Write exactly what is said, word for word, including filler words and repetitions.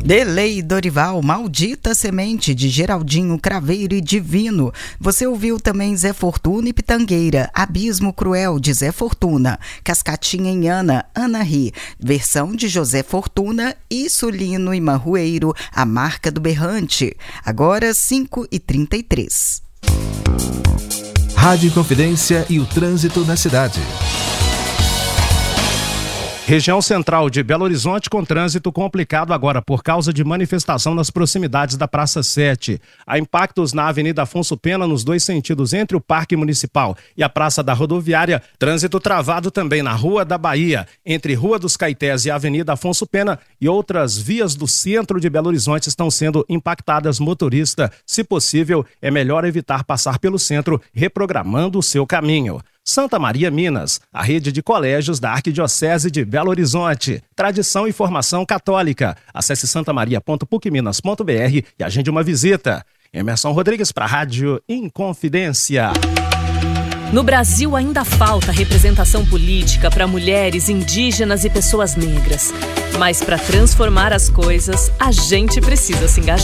Delei Dorival, Maldita Semente, de Geraldinho Craveiro e Divino. Você ouviu também Zé Fortuna e Pitangueira, Abismo Cruel, de Zé Fortuna. Cascatinha em Ana, Ana Ri, versão de José Fortuna e Sulino e Marrueiro, A Marca do Berrante. Agora cinco e trinta e três. Rádio Inconfidência e o trânsito na cidade. Região central de Belo Horizonte com trânsito complicado agora por causa de manifestação nas proximidades da Praça sete. Há impactos na Avenida Afonso Pena nos dois sentidos entre o Parque Municipal e a Praça da Rodoviária. Trânsito travado também na Rua da Bahia, entre Rua dos Caetés e Avenida Afonso Pena, e outras vias do centro de Belo Horizonte estão sendo impactadas. Motorista, se possível, é melhor evitar passar pelo centro, reprogramando o seu caminho. Santa Maria, Minas, a rede de colégios da Arquidiocese de Belo Horizonte. Tradição e formação católica. Acesse santamaria ponto puc minas ponto b r e agende uma visita. Emerson Rodrigues para a Rádio Inconfidência. No Brasil ainda falta representação política para mulheres, indígenas e pessoas negras. Mas para transformar as coisas, a gente precisa se engajar.